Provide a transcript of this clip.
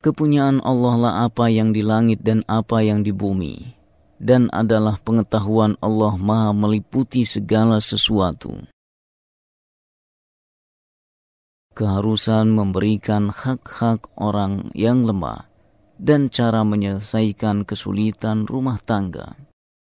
Kepunyaan Allah lah apa yang di langit dan apa yang di bumi, dan adalah pengetahuan Allah Maha meliputi segala sesuatu. Keharusan memberikan hak-hak orang yang lemah dan cara menyelesaikan kesulitan rumah tangga.